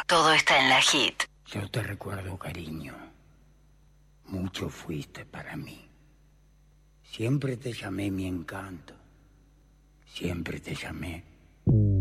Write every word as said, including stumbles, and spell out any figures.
Todo está en La Hit. Yo te recuerdo, cariño. Mucho fuiste para mí. Siempre te llamé mi encanto. Siempre te llamé